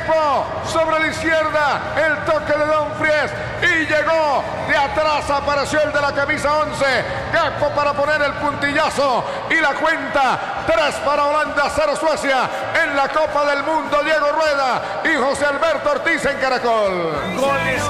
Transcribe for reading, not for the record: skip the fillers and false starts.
Quepo sobre la izquierda, el toque de Dumfries y llegó de atrás, apareció el de la camisa 11, Quepo para poner el puntillazo y la cuenta 3 para Holanda, 0 Suecia en la Copa del Mundo. Diego Rueda y José Alberto Ortiz en Caracol. Goles